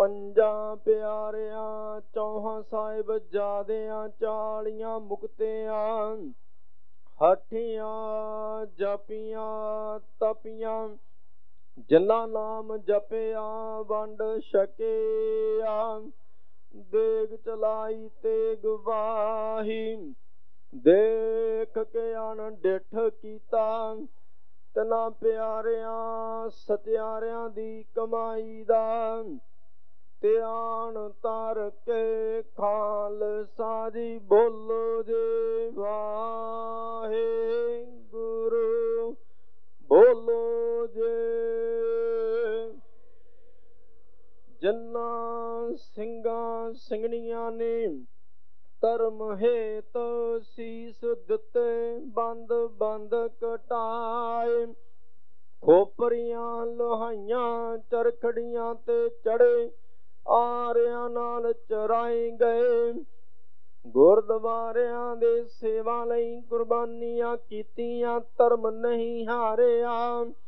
ਪੰਜਾਂ ਪਿਆਰਿਆਂ ਚੌਹਾਂ ਸਾਹਿਬਜ਼ਾਦਿਆਂ 40 ਮੁਕਤਿਆਂ ਹਠੀਆਂ ਜਪੀਆਂ ਤਪੀਆਂ ਜਿਨ੍ਹਾਂ ਨਾਮ ਜਪਿਆ ਵੰਡ ਛਕਿਆ। ਦੇਗ ਚਲਾਈ ਤੇਗ ਵਾਹੀ ਦੇਖ ਕੇ ਅਣਡਿੱਠ ਕੀਤਾ। ਤਿੰਨਾਂ ਪਿਆਰਿਆਂ ਸਤਿਆਰਿਆਂ ਦੀ ਕਮਾਈ ਦਾ ਧਿਆਨ ਧਰ ਕੇ ਖਾਲਸਾ ਜੀ ਬੋਲੋ ਜੀ ਵਾਹਿਗੁਰੂ ਬੋਲੋ ਜੀ। ਜਿਨ੍ਹਾਂ ਸਿੰਘਾਂ ਸਿੰਘਣੀਆਂ ਨੇ ਧਰਮ ਹੇਤ ਸੀਸ ਦਿੱਤੇ ਬੰਦ ਬੰਦ ਕਟਾਏ। ਖੋਪਰੀਆਂ ਲੋਹਾਈਆਂ ਚਰਖੜੀਆਂ ਤੇ ਚੜੇ ਆਰਿਆਂ ਨਾਲ ਚਰਾਏ ਗਏ। ਗੁਰਦੁਆਰਿਆਂ ਦੇ ਸੇਵਾ ਲਈ ਕੁਰਬਾਨੀਆਂ ਕੀਤੀਆਂ ਧਰਮ ਨਹੀਂ ਹਾਰਿਆ।